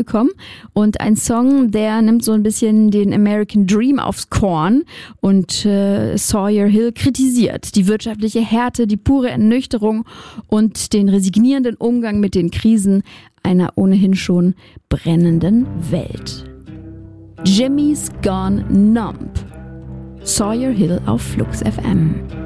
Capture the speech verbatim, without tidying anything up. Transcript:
rausgekommen und ein Song, der nimmt so ein bisschen den American Dream aufs Korn und äh, Sawyer Hill kritisiert die wirtschaftliche Härte, die pure Ernüchterung und den resignierenden Umgang mit den Krisen einer ohnehin schon brennenden Welt. Jimmy's Gone Numb. Sawyer Hill auf Flux F M.